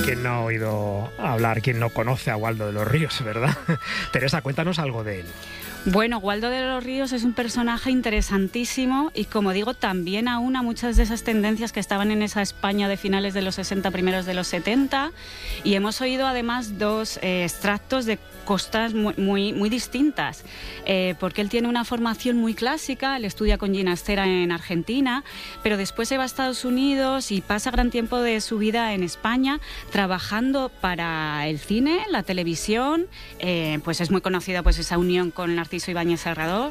¿Quién no ha oído hablar, quién no conoce a Waldo de los Ríos, verdad? Teresa, cuéntanos algo de él. Bueno, Waldo de los Ríos es un personaje interesantísimo y, como digo, también aúna muchas de esas tendencias que estaban en esa España de finales de los 60, primeros de los 70, y hemos oído además dos extractos de costas muy distintas, porque él tiene una formación muy clásica, él estudia con Ginastera en Argentina, pero después se va a Estados Unidos y pasa gran tiempo de su vida en España trabajando para el cine, la televisión, pues es muy conocida pues esa unión con Narciso Ibáñez Serrador,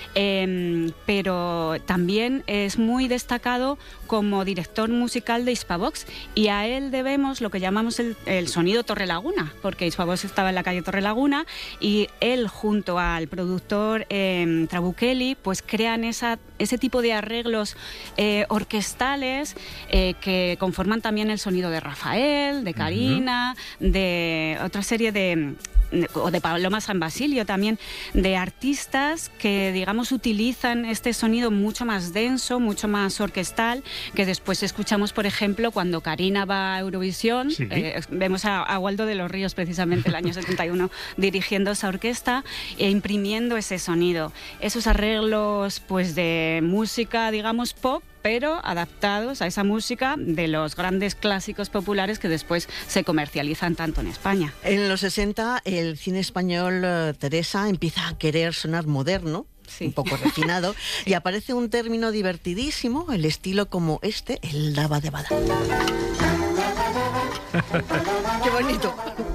pero también es muy destacado como director musical de Hispavox, y a él debemos lo que llamamos el sonido Torrelaguna, porque Hispavox estaba en la calle Torrelaguna y él junto al productor Trabuchelli pues crean ese tipo de arreglos orquestales que conforman también el sonido de Rafael, de Karina, de otra serie o de Paloma San Basilio también, de artistas que, digamos, utilizan este sonido mucho más denso, mucho más orquestal, que después escuchamos, por ejemplo, cuando Karina va a Eurovisión, sí. Vemos a Waldo de los Ríos precisamente el año 71 dirigiendo esa orquesta e imprimiendo ese sonido, esos arreglos pues de música, digamos, pop, pero adaptados a esa música de los grandes clásicos populares que después se comercializan tanto en España. En los 60 el cine español, Teresa, empieza a querer sonar moderno, sí, un poco refinado, y aparece un término divertidísimo, el estilo como el daba de bada. ¡Qué bonito!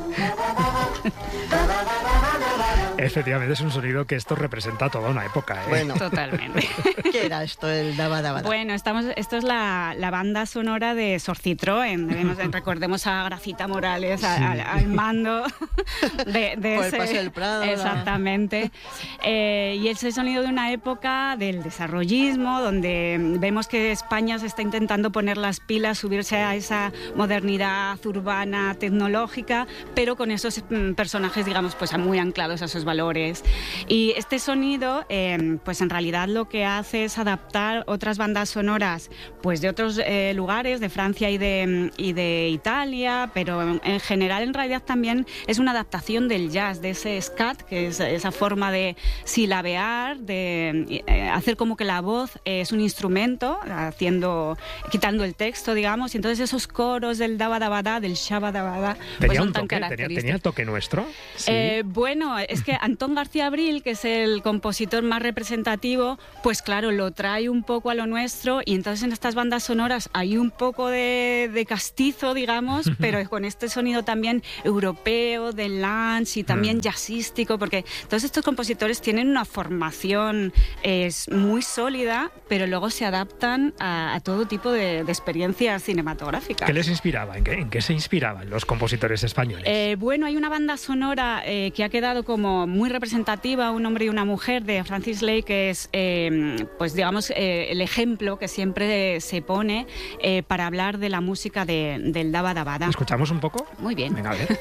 Efectivamente, es un sonido que esto representa toda una época, ¿eh? Bueno, totalmente. ¿Qué era esto, el daba daba? Bueno, esto es la banda sonora de Sor Citroën. Recordemos a Gracita Morales, sí, al mando de por ese... el Paseo del Prado. Exactamente. Y ese sonido de una época del desarrollismo, donde vemos que España se está intentando poner las pilas, subirse a esa modernidad urbana, tecnológica, pero con esos personajes, digamos, pues muy anclados a esos valores. Y este sonido, pues en realidad lo que hace es adaptar otras bandas sonoras pues de otros lugares, de Francia y de Italia, pero en general en realidad también es una adaptación del jazz, de ese scat, que es esa forma de silabear, de hacer como que la voz es un instrumento, quitando el texto, digamos, y entonces esos coros del dabadabada, del shabadabada, pues son tan característicos. ¿Tenía el toque nuestro? Sí. Bueno, es que Antón García Abril, que es el compositor más representativo, pues claro, lo trae un poco a lo nuestro, y entonces en estas bandas sonoras hay un poco de castizo, digamos, pero con este sonido también europeo, de lounge y también jazzístico, porque todos estos compositores tienen una formación muy sólida, pero luego se adaptan a todo tipo de experiencias cinematográficas. ¿Qué les inspiraba? ¿En qué se inspiraban los compositores españoles? Bueno, hay una banda sonora que ha quedado como muy representativa, un hombre y una mujer, de Francis Lay, que es, pues digamos, el ejemplo que siempre se pone para hablar de la música del daba dabada. ¿Escuchamos un poco? Muy bien. Venga, a ver.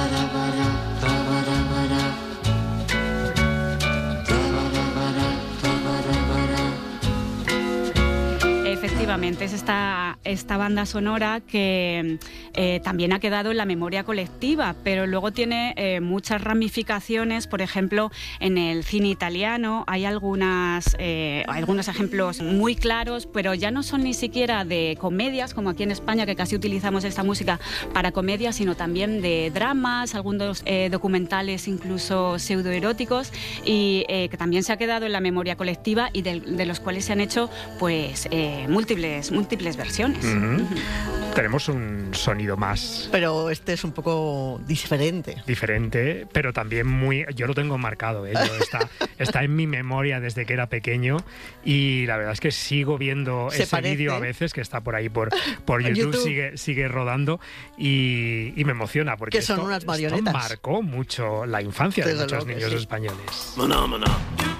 Efectivamente, es esta banda sonora que también ha quedado en la memoria colectiva, pero luego tiene muchas ramificaciones. Por ejemplo, en el cine italiano hay algunos ejemplos muy claros, pero ya no son ni siquiera de comedias, como aquí en España, que casi utilizamos esta música para comedias, sino también de dramas, algunos documentales incluso pseudoeróticos, y que también se ha quedado en la memoria colectiva y de los cuales se han hecho pues múltiples versiones. Tenemos un sonido más... Pero este es un poco diferente. Diferente, pero también yo lo tengo marcado, ¿eh? Está en mi memoria desde que era pequeño, y la verdad es que sigo viendo ese vídeo a veces, que está por ahí por YouTube. Sigue rodando, y me emociona, porque son unas marionetas. Esto marcó mucho la infancia de muchos niños españoles. Maná, maná.